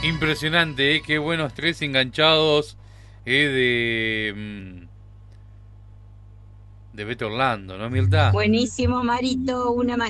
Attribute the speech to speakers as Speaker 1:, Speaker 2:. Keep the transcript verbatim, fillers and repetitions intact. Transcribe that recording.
Speaker 1: Impresionante, ¿eh? Qué buenos tres enganchados eh, de, mm, de Beto Orlando, ¿no, Mirta?
Speaker 2: Buenísimo, Marito, una